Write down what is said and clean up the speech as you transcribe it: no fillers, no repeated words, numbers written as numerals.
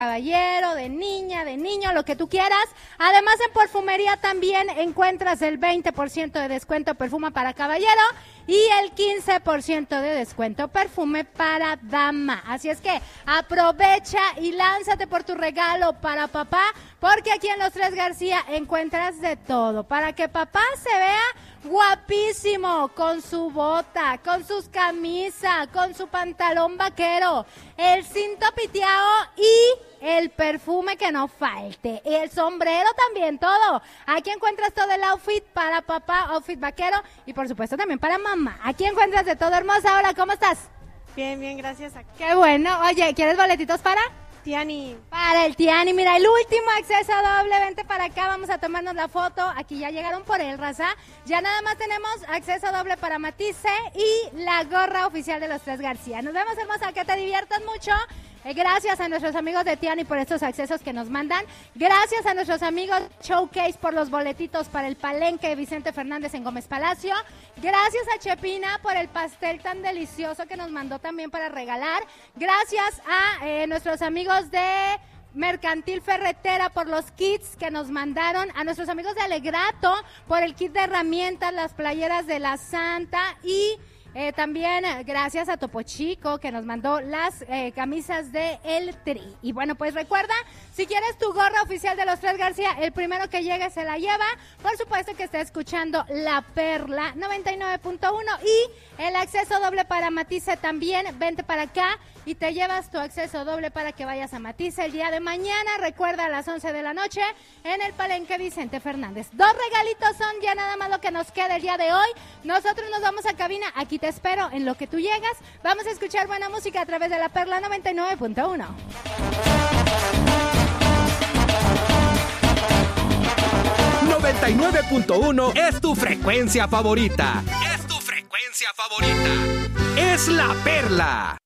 caballero, de niña, de niño, lo que tú quieras. Además, en perfumería también encuentras el 20% de descuento perfume para caballero y el 15% de descuento perfume para dama. Así es que aprovecha y lánzate por tu regalo para papá, porque aquí en Los Tres García encuentras de todo, para que papá se vea guapísimo, con su bota, con sus camisas, con su pantalón vaquero, el cinto piteado y el perfume que no falte, el sombrero también, todo. Aquí encuentras todo el outfit para papá, outfit vaquero y por supuesto también para mamá. Aquí encuentras de todo, hermosa. Hola, ¿cómo estás? Bien, bien, gracias. Qué bueno. Oye, ¿quieres boletitos para? Tiani. Para el Tiani, mira, el último acceso doble, vente para acá, vamos a tomarnos la foto. Aquí ya llegaron por él, raza. Ya nada más tenemos acceso doble para Matisse y la gorra oficial de Los Tres García. Nos vemos, hermosa, que te diviertas mucho. Gracias a nuestros amigos de Tiani por estos accesos que nos mandan. Gracias a nuestros amigos Showcase por los boletitos para el palenque de Vicente Fernández en Gómez Palacio. Gracias a Chepina por el pastel tan delicioso que nos mandó también para regalar. Gracias a nuestros amigos de Mercantil Ferretera por los kits que nos mandaron, a nuestros amigos de Alegrato por el kit de herramientas, las playeras de la Santa y también gracias a Topo Chico que nos mandó las camisas de El Tri. Y bueno, pues recuerda, si quieres tu gorra oficial de Los Tres García, el primero que llegue se la lleva. Por supuesto que está escuchando La Perla 99.1 y el acceso doble para Matisse también. Vente para acá y te llevas tu acceso doble para que vayas a Matisse el día de mañana. Recuerda, a las 11 de la noche en el palenque Vicente Fernández. 2 regalitos son ya nada más lo que nos queda el día de hoy. Nosotros nos vamos a cabina. Aquí te espero en lo que tú llegas. Vamos a escuchar buena música a través de La Perla 99.1. 99.1 es tu frecuencia favorita. Es tu frecuencia favorita. Es La Perla.